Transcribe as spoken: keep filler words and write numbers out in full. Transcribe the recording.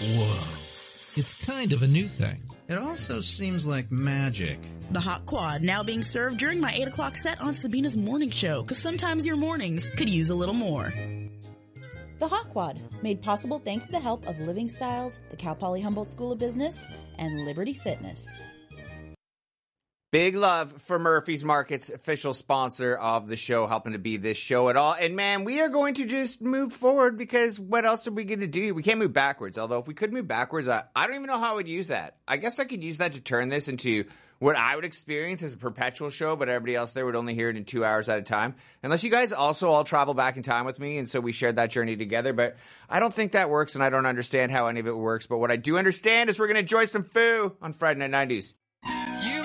Whoa. It's kind of a new thing. It also seems like magic. The Hot Quad, now being served during my eight o'clock set on Sabina's morning show, because sometimes your mornings could use a little more. The Hot Quad, made possible thanks to the help of Living Styles, the Cal Poly Humboldt School of Business, and Liberty Fitness. Big love for Murphy's Market's official sponsor of the show, helping to be this show at all. And man, we are going to just move forward because what else are we going to do? We can't move backwards. Although if we could move backwards, I, I don't even know how I would use that. I guess I could use that to turn this into what I would experience as a perpetual show, but everybody else there would only hear it in two hours at a time. Unless you guys also all travel back in time with me, and so we shared that journey together. But I don't think that works, and I don't understand how any of it works. But what I do understand is we're going to enjoy some foo on Friday Night nineties.